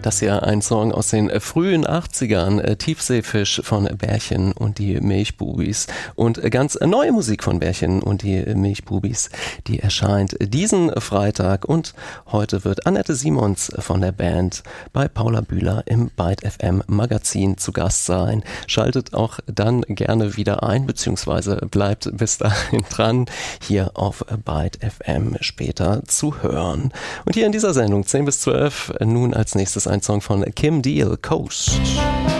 Das hier ein Song aus den frühen 80ern, Tiefseefisch von Bärchen und die Milchbubis. Und ganz neue Musik von Bärchen und die Milchbubis, die erscheint diesen Freitag. Und heute wird Annette Simons von der Band bei Paula Bühler im Byte FM Magazin zu Gast sein. Schaltet auch dann gerne wieder ein, beziehungsweise bleibt bis dahin dran, hier auf Byte FM später zu hören. Und hier in dieser Sendung 10 bis 12 nun als nächstes ein Song von Kim Deal, Coast.